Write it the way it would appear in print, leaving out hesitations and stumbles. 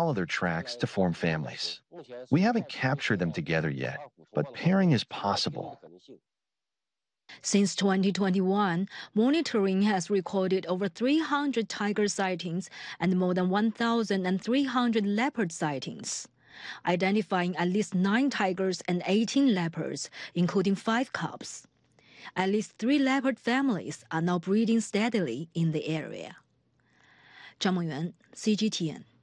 follow their tracks to form families. We haven't captured them together yet, but pairing is possible. Since 2021, monitoring has recorded over 300 tiger sightings and more than 1,300 leopard sightings, identifying at least 9 tigers and 18 leopards, including 5 cubs. At least 3 leopard families are now breeding steadily in the area. 张梦圆 CGTN